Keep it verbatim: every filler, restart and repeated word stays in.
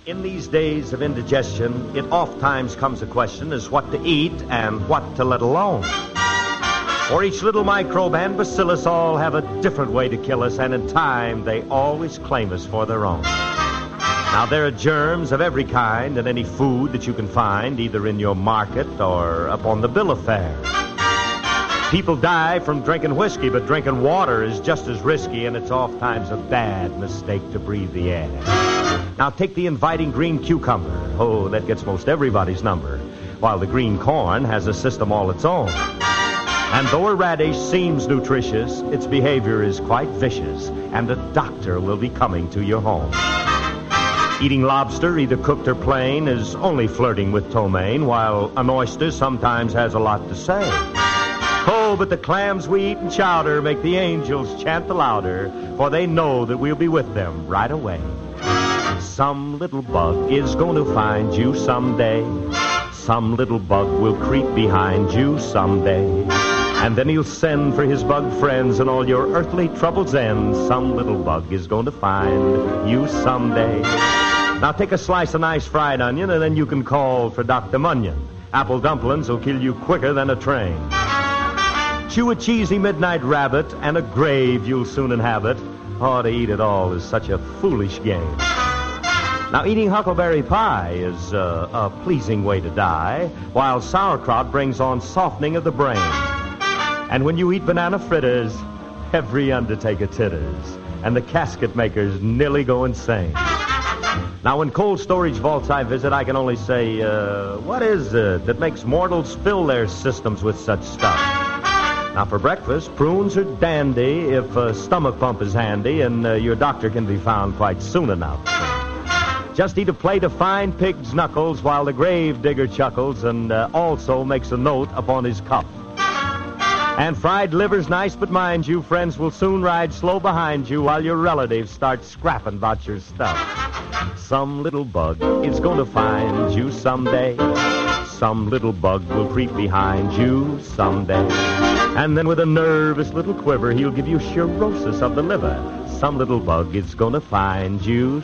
In these days of indigestion, it oft-times comes a question as what to eat and what to let alone. For each little microbe and bacillus all have a different way to kill us, and in time they always claim us for their own. Now, there are germs of every kind in any food that you can find, either in your market or up on the bill of fare. People die from drinking whiskey, but drinking water is just as risky, and it's oft-times a bad mistake to breathe the air. Now, take the inviting green cucumber. Oh, that gets most everybody's number, while the green corn has a system all its own. And though a radish seems nutritious, its behavior is quite vicious, and a doctor will be coming to your home. Eating lobster, either cooked or plain, is only flirting with ptomaine, while an oyster sometimes has a lot to say. Oh, but the clams we eat in chowder make the angels chant the louder, for they know that we'll be with them right away. Some little bug is going to find you someday. Some little bug will creep behind you someday. And then he'll send for his bug friends, and all your earthly troubles end. Some little bug is going to find you someday. Now take a slice of nice fried onion, and then you can call for Doctor Munyon. Apple dumplings will kill you quicker than a train. Chew a cheesy midnight rabbit, and a grave you'll soon inhabit. Oh, to eat it all is such a foolish game. Now, eating huckleberry pie is uh, a pleasing way to die, while sauerkraut brings on softening of the brain. And when you eat banana fritters, every undertaker titters, and the casket makers nearly go insane. Now, when cold storage vaults I visit, I can only say, uh, what is it that makes mortals fill their systems with such stuff? Now, for breakfast, prunes are dandy if a stomach pump is handy, and uh, your doctor can be found quite soon enough. Just eat a plate of fine pig's knuckles while the grave digger chuckles and uh, also makes a note upon his cuff. And fried liver's nice, but mind you, friends will soon ride slow behind you while your relatives start scrapping about your stuff. Some little bug is going to find you someday. Some little bug will creep behind you someday. And then with a nervous little quiver, he'll give you cirrhosis of the liver. Some little bug is going to find you